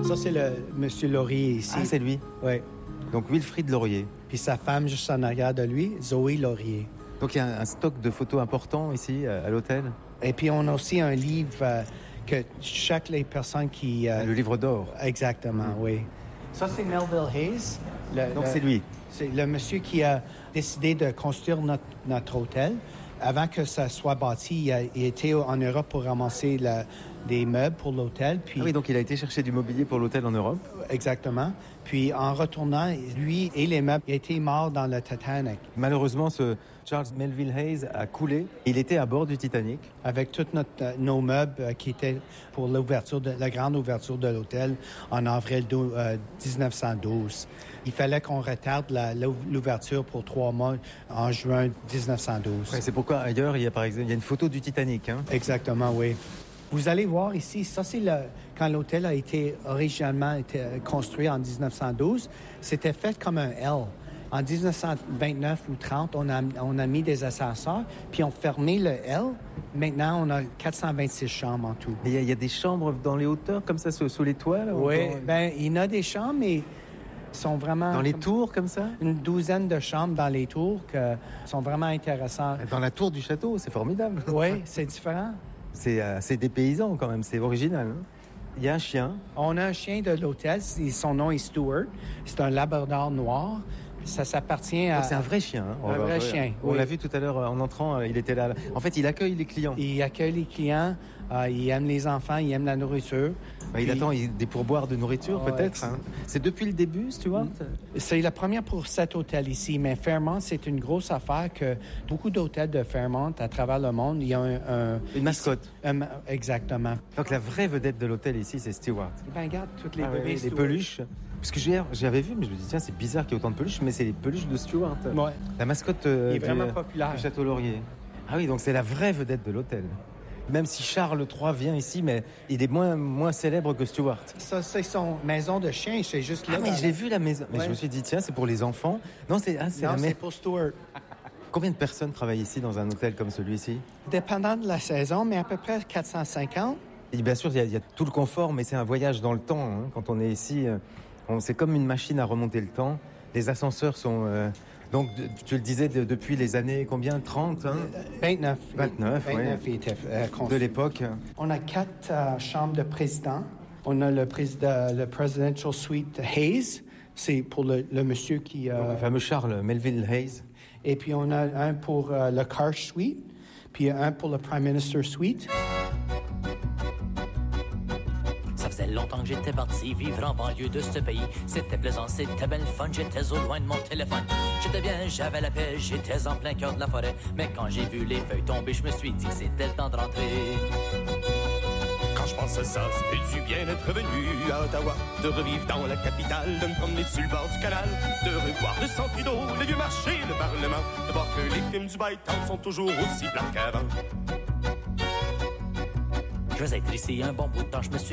Ça, c'est le Monsieur Laurier ici. Ah, c'est lui. Oui. Donc Wilfrid Laurier. Puis sa femme, juste en arrière de lui, Zoé Laurier. Donc il y a un stock de photos important ici, à l'hôtel. Et puis, on a aussi un livre que chaque les personnes qui... Le livre d'or. Exactement, oui. Ça, c'est Melville Hayes. Donc c'est lui. C'est le monsieur qui a décidé de construire notre hôtel. Avant que ça soit bâti, il était en Europe pour ramasser des meubles pour l'hôtel. Puis, ah oui, donc il a été chercher du mobilier pour l'hôtel en Europe. Exactement. Puis en retournant, lui et les meubles étaient morts dans le Titanic. Malheureusement, ce Charles Melville Hayes a coulé. Il était à bord du Titanic. Avec tous nos meubles qui étaient pour la grande ouverture de l'hôtel en avril 1912. Il fallait qu'on retarde l'ouverture pour 3 mois en juin 1912. Ouais, c'est pourquoi ailleurs, il y a une photo du Titanic. Hein? Exactement, oui. Vous allez voir ici, ça c'est quand l'hôtel a été originalement construit en 1912, c'était fait comme un L. En 1929 ou 30, on a mis des ascenseurs, puis on fermé le L. Maintenant, on a 426 chambres en tout. Et il y a des chambres dans les hauteurs, comme ça, sous les toits? Là, oui, il y en a des chambres, mais sont vraiment... Dans les tours, comme ça? Une douzaine de chambres dans les tours qui sont vraiment intéressantes. Dans la tour du château, c'est formidable. Oui, c'est différent. C'est des paysans quand même, c'est original. Hein? Il y a un chien. On a un chien de l'hôtel, son nom est Stuart. C'est un labrador noir. Ça s'appartient à... Donc c'est un vrai chien. Hein? Un vrai chien, On oui. l'a vu tout à l'heure en entrant, il était là. En fait, il accueille les clients. Il accueille les clients, il aime les enfants, il aime la nourriture. Il attend des pourboires de nourriture, peut-être. Hein? C'est depuis le début, Stuart? C'est la première pour cet hôtel ici, mais Fairmont, c'est une grosse affaire que beaucoup d'hôtels de Fairmont à travers le monde, il y a une mascotte. Exactement. Donc la vraie vedette de l'hôtel ici, c'est Stuart. Ben regarde, toutes les bébés les peluches. Parce que j'avais vu, mais je me dis, tiens, c'est bizarre qu'il y ait autant de peluches, mais c'est les peluches de Stuart. Ouais. La mascotte il est vraiment populaire. Du Château Laurier. Ah oui, donc c'est la vraie vedette de l'hôtel. Même si Charles III vient ici, mais il est moins célèbre que Stuart. Ça, c'est son maison de chien, c'est juste là. Ah, mais j'ai vu la maison. Mais je me suis dit, tiens, c'est pour les enfants. Non, c'est pour Stuart. Combien de personnes travaillent ici dans un hôtel comme celui-ci? Dépendant de la saison, mais à peu près 450. Et bien sûr, il y a tout le confort, mais c'est un voyage dans le temps. Hein. Quand on est ici, c'est comme une machine à remonter le temps. Les ascenseurs sont... Donc, tu le disais, depuis les années, combien? 30, hein? 29. 29, oui. De l'époque. On a 4 chambres de président. On a le Presidential Suite Hayes. C'est pour le monsieur qui... Donc, le fameux Charles Melville Hayes. Et puis, on a un pour le Karsh Suite. Puis un pour le Prime Minister Suite. Ça faisait longtemps que j'étais parti vivre en banlieue de ce pays. C'était plaisant, c'était belle fun, j'étais au loin de mon téléphone. J'étais bien, j'avais la paix, j'étais en plein cœur de la forêt. Mais quand j'ai vu les feuilles tomber, je me suis dit que c'était le temps de rentrer. Quand je pense à ça, ça fait du bien d'être venu à Ottawa, de revivre dans la capitale, de me promener sur le bord du canal, de revoir le centre Trudeau, les vieux marchés, le Parlement, de voir que les films du Bytown sont toujours aussi blancs qu'avant. Je vais être ici un bon bout de temps, je me suis